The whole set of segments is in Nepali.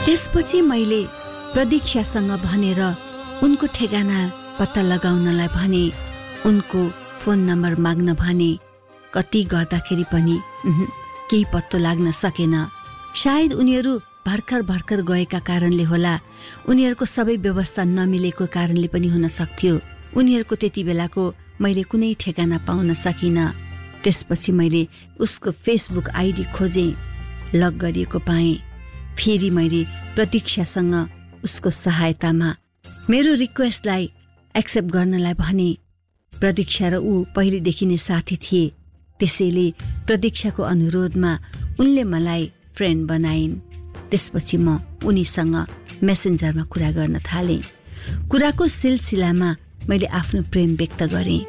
त्यसपछि मैले प्रतीक्षासँग भनेर उनको ठेगाना पत्ता लगाउनलाई भने, उनको फोन नम्बर माग्न भने। कति गर्दाखेरि पनि केही पत्तो लाग्न सकेन। सायद उनीहरू भर्खर गएका कारणले होला, उनीहरूको सबै व्यवस्था नमिलेको कारणले पनि हुन सक्थ्यो। उनीहरूको त्यति बेलाको मैले कुनै ठेगाना पाउन सकिनँ। त्यसपछि मैले उसको फेसबुक आइडी खोजेँ, लक गरिएको पाएँ। फेरि मैले प्रतीक्षासँग उसको सहायतामा मेरो रिक्वेस्टलाई एक्सेप्ट गर्नलाई भने। प्रतीक्षा र ऊ पहिलेदेखि नै साथी थिए, त्यसैले प्रतीक्षाको अनुरोधमा उनले मलाई फ्रेन्ड बनाइन्। त्यसपछि म उनीसँग मेसेन्जरमा कुरा गर्न थालेँ। कुराको सिलसिलामा मैले आफ्नो प्रेम व्यक्त गरेँ।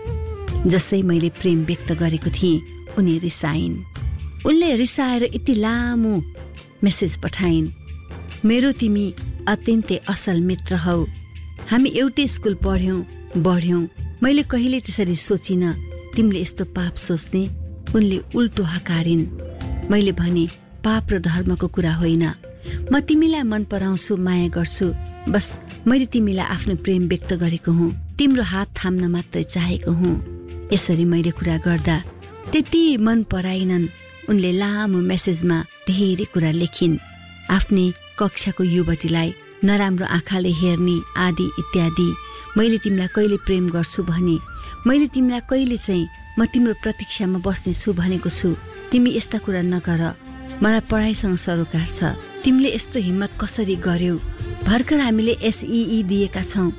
जसै मैले प्रेम व्यक्त गरेको थिएँ, उनी रिसाइन्। उनले रिसाएर यति लामो मेसेज पठाइन्, मेरो तिमी अत्यन्तै असल मित्र हौ, हामी एउटै स्कुल पढ्यौं बढ्यौं, मैले कहिले त्यसरी सोचिनँ तिमीले यस्तो पाप सोच्ने। उनले उल्टो हकारिन्। मैले भने, पाप र धर्मको कुरा होइन, म तिमीलाई मन पराउँछु, माया गर्छु, बस मैले तिमीलाई आफ्नो प्रेम व्यक्त गरेको हुँ, तिम्रो हात थाम्न मात्रै चाहेको हुँ। यसरी मैले कुरा गर्दा त्यति मन पराइनन्। उनले लामो मेसेजमा धेरै कुरा लेखिन्, आफ्नै कक्षाको युवतीलाई नराम्रो आँखाले हेर्ने आदि इत्यादि। मैले तिमीलाई कहिले प्रेम गर्छु भने, मैले तिमीलाई कहिले चाहिँ म तिम्रो प्रतीक्षामा बस्नेछु भनेको छु, तिमी यस्ता कुरा नगर, मलाई पढाइसँग सरोकार छ, तिमीले यस्तो हिम्मत कसरी गर्यौ, भर्खर हामीले SEE दिएका छौं,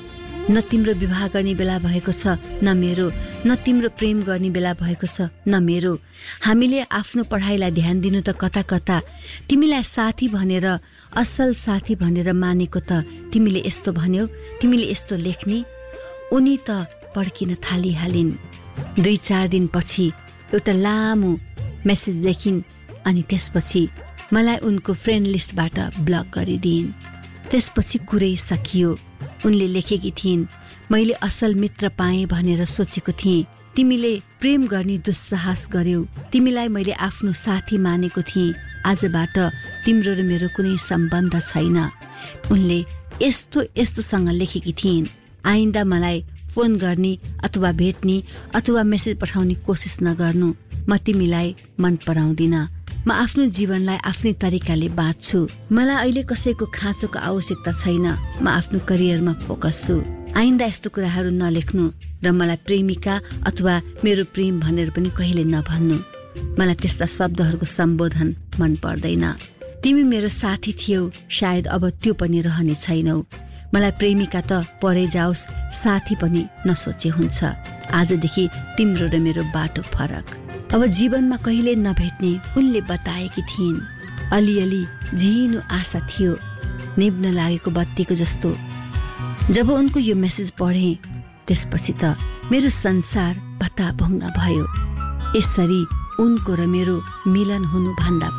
न तिम्रो विवाह गर्ने बेला भएको छ न मेरो, न तिम्रो प्रेम गर्ने बेला भएको छ न मेरो, हामीले आफ्नो पढाइलाई ध्यान दिनु त कता कता, तिमीलाई साथी भनेर, असल साथी भनेर मानेको त तिमीले यस्तो भन्यौ, तिमीले यस्तो लेख्ने। उनी त पड्किन थालिहालिन्। 2-4 दिनपछि एउटा लामो मेसेज लेखिन् अनि त्यसपछि मलाई उनको फ्रेन्ड लिस्टबाट ब्लक गरिदिइन्। त्यसपछि कुरै सकियो। उनले लेखेकी थिइन्, मैले असल मित्र पाएँ भनेर सोचेको थिएँ, तिमीले प्रेम गर्ने दुस्साहस गर्यौ, तिमीलाई मैले आफ्नो साथी मानेको थिएँ, आजबाट तिम्रो र मेरो कुनै सम्बन्ध छैन। उनले यस्तोसँग लेखेकी थिइन्, आइन्दा मलाई फोन गर्ने अथवा भेट्ने अथवा मेसेज पठाउने कोसिस नगर्नु, म तिमीलाई मन पराउँदिन, म आफ्नो जीवनलाई आफ्नै तरिकाले बाँच्छु, मलाई अहिले कसैको खाँचोको आवश्यकता छैन, म आफ्नो करियरमा फोकस छु, आइन्दा यस्तो कुराहरू नलेख्नु र मलाई प्रेमिका अथवा मेरो प्रेम भनेर पनि कहिले नभन्नु, मलाई त्यस्ता शब्दहरूको सम्बोधन मन पर्दैन, तिमी मेरो साथी थियौ, सायद अब त्यो पनि रहने छैनौ, मलाई प्रेमिका त परै जाओस्, साथी पनि नसोचे हुन्छ, आजदेखि तिम्रो र मेरो बाटो फरक, अब जीवनमा कहिले नभेट्ने उनले बताएकी थिइन्। अलिअलि झिनो आशा थियो, निभ्न लागेको बत्तीको जस्तो। जब उनको यो मेसेज पढेँ, त्यसपछि त मेरो संसार भत्ताभुङ्गा भयो। यसरी उनको र मेरो मिलन हुनु भन्दा